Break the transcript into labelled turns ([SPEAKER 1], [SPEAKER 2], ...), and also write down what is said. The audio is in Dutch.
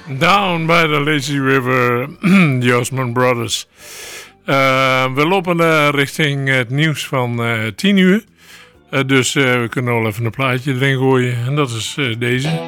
[SPEAKER 1] Down by the Lazy River, the Osmond Brothers. We lopen richting het nieuws van 10 uur. Dus we kunnen al even een plaatje erin gooien. En dat is deze.